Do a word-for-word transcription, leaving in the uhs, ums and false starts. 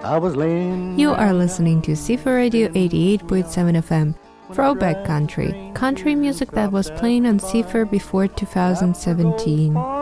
I was laying. You are listening to Sifa Radio eighty-eight point seven F M, Throwback Country, country music that was playing on Sifa before two thousand seventeen.